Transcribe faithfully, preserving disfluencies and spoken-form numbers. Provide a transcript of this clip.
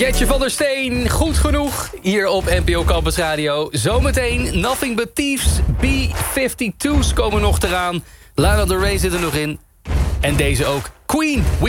Jetje van der Steen, goed genoeg. Hier op N P O Campus Radio. Zometeen Nothing But Thieves. B vijfentwintig's komen nog eraan. Lana Del Rey zit er nog in. En deze ook. Queen. We